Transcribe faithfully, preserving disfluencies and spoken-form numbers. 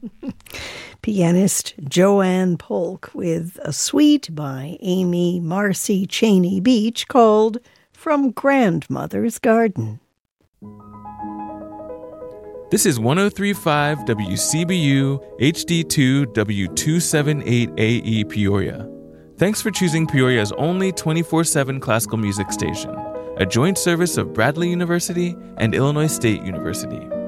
Pianist Joanne Polk with a suite by Amy Marcy Cheney Beach called From Grandmother's Garden. This is one oh three point five W C B U H D two W two seventy-eight A E Peoria. Thanks for choosing Peoria's only twenty-four seven classical music station, a joint service of Bradley University and Illinois State University.